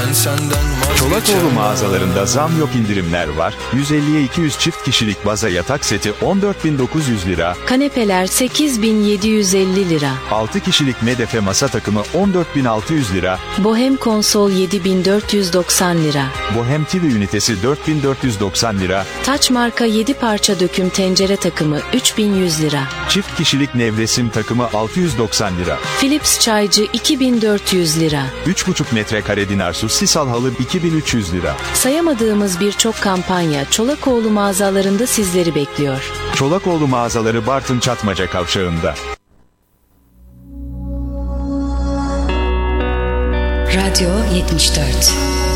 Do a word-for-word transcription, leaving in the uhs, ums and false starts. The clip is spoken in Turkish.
ben senden Çolakoğlu mağazalarında zam yok, indirimler var. yüz elliye iki yüz çift kişilik baza yatak seti on dört bin dokuz yüz lira. Kanepeler sekiz bin yedi yüz elli lira. altı kişilik medefe masa takımı on dört bin altı yüz lira. Bohem konsol yedi bin dört yüz doksan lira. Bohem T V ünitesi dört bin dört yüz doksan lira. Taç marka yedi parça döküm tencere takımı üç bin yüz lira. Çift kişilik nevresim takımı altı yüz doksan lira. Philips çaycı iki bin dört yüz lira. üç buçuk metrekare dinarsuz sisal halı iki bin üç yüz lira. Sayamadığımız birçok kampanya Çolakoğlu mağazalarında sizleri bekliyor. Çolakoğlu mağazaları Bartın Çatmaca kavşağında. Radyo yetmiş dört.